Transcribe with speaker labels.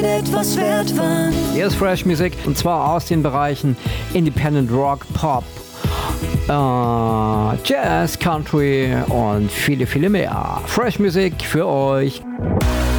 Speaker 1: etwas wert waren.
Speaker 2: Hier ist Fresh Music und zwar aus den Bereichen Independent Rock, Pop, Jazz, Country und viele, viele mehr. Fresh Music für euch.